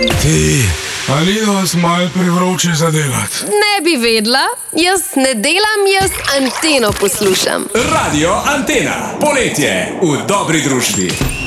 Ali je vas malo prevroče za delati? Ne bi vedela, jaz ne delam, jaz Anteno poslušam. Radio Antena, poletje v dobri družbi.